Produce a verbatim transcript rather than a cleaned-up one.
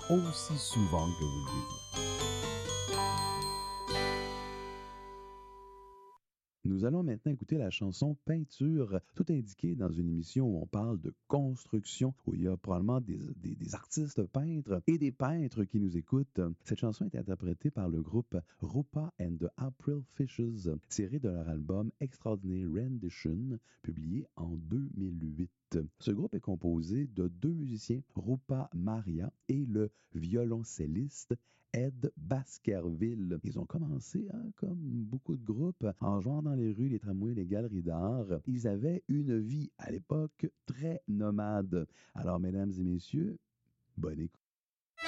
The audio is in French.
aussi souvent que vous le désirez. Nous allons maintenant écouter la chanson Peinture, tout indiqué dans une émission où on parle de construction, où il y a probablement des, des, des artistes peintres et des peintres qui nous écoutent. Cette chanson est interprétée par le groupe Rupa and the April Fishes, tirée de leur album Extraordinary Rendition, publié en deux mille huit. Ce groupe est composé de deux musiciens, Rupa Maria et le violoncelliste Ed Baskerville. Ils ont commencé, hein, comme beaucoup de groupes, en jouant dans les rues, les tramways, les galeries d'art. Ils avaient une vie, à l'époque, très nomade. Alors, mesdames et messieurs, bonne écoute.